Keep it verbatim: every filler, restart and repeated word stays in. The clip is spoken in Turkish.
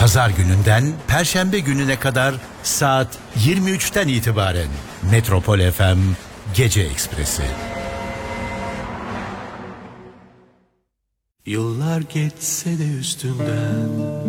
Pazar gününden Perşembe gününe kadar saat yirmi üçten itibaren Metropol F M Gece Ekspresi. Yıllar geçse de üstünden